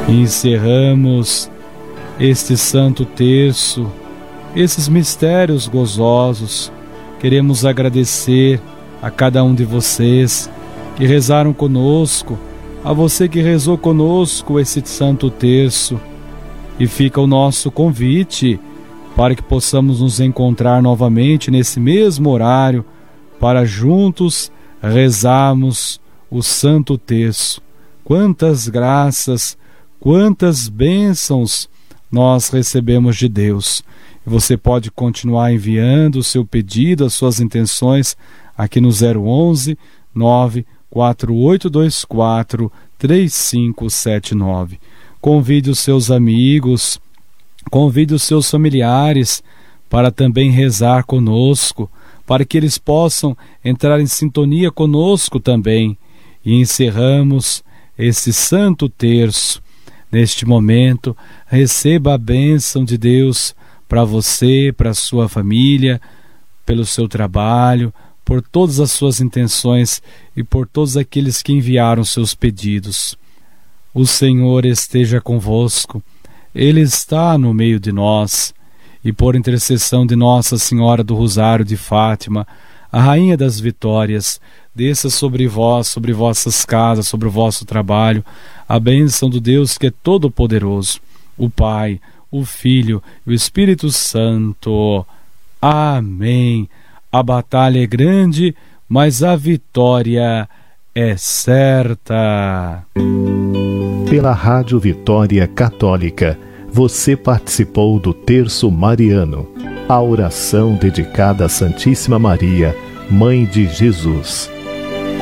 E encerramos este Santo Terço, esses mistérios gozosos. Queremos agradecer a cada um de vocês que rezaram conosco, a você que rezou conosco esse Santo Terço. E fica o nosso convite para que possamos nos encontrar novamente nesse mesmo horário, para juntos rezarmos o Santo Terço. Quantas graças, quantas bênçãos nós recebemos de Deus. Você pode continuar enviando o seu pedido, as suas intenções aqui no 011 94824 3579. Convide os seus amigos, convide os seus familiares para também rezar conosco, para que eles possam entrar em sintonia conosco também. E encerramos esse Santo Terço. Neste momento, receba a bênção de Deus para você, para a sua família, pelo seu trabalho, por todas as suas intenções e por todos aqueles que enviaram seus pedidos. O Senhor esteja convosco, Ele está no meio de nós, e por intercessão de Nossa Senhora do Rosário de Fátima, a Rainha das Vitórias, desça sobre vós, sobre vossas casas, sobre o vosso trabalho, a bênção do Deus que é todo-poderoso, o Pai, o Filho e o Espírito Santo. Amém. A batalha é grande, mas a vitória é certa. Pela Rádio Vitória Católica, você participou do Terço Mariano, a oração dedicada à Santíssima Maria, Mãe de Jesus.